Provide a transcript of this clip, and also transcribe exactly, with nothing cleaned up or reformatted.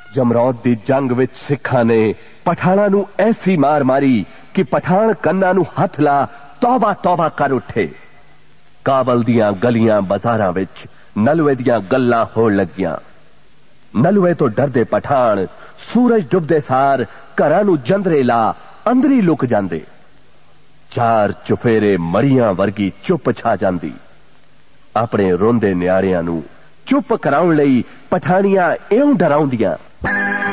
जमरौद दी जंग विच सिखां ने पठाणा नू ऐसी मार मारी कि पठान कन्ना नू हथ ला तौबा तौबा कर उठे। काबल दियां गलियां बाजारां विच नलवे दियां गल्लां होण लगियां। नलवे तो डरदे पठान सूरज डुबदे सार घरां नू जंदरे ला अंदरी लुक जांदे। चार चुफेरे मरियां वर्गी चुप छा जांदी। अपने रोंदे न्यारियां नू चुप कराउण लई पठानियां इउं डराउंदियां।